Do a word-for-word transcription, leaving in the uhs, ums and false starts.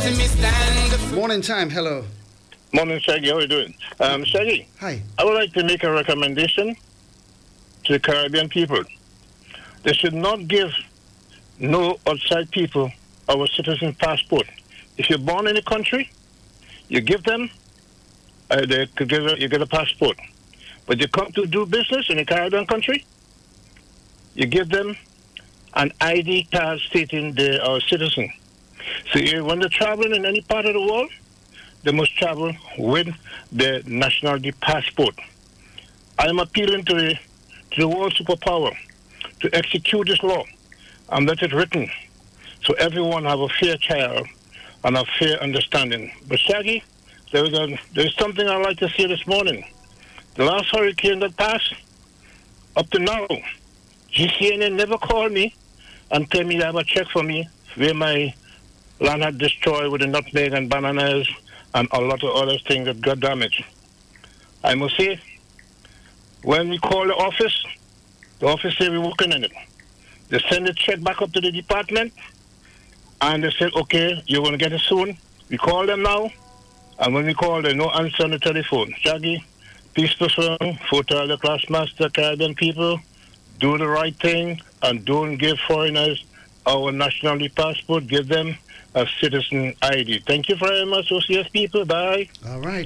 Morning time, hello. Morning, Shaggy. How are you doing? Um, Shaggy. Hi. I would like to make a recommendation to the Caribbean people. They should not give no outside people our citizen passport. If you're born in a country, you give them, uh, they could give a, you get a passport. But you come to do business in a Caribbean country, you give them an I D card stating they are a citizen. So you, when they're traveling in any part of the world, they must travel with their nationality passport. I am appealing to the, to the world superpower to execute this law and let it written so everyone have a fair trial and a fair understanding. But Shaggy, there is, a, there is something I'd like to say this morning. The last hurricane that passed, up to now, G C N A never called me and tell me they have a check for me where my land had destroyed with the nutmeg and bananas and a lot of other things that got damaged. I must say, when we call the office, the office said we're working on it. They send the check back up to the department, and they said, okay, you're going to get it soon. We call them now, and when we call, there's no answer on the telephone. Shaggy, peaceful song, for all the Classmaster Caribbean people, do the right thing, and don't give foreigners our nationality passport. Give them a citizen I D. Thank you very much, O C S people. Bye. All right.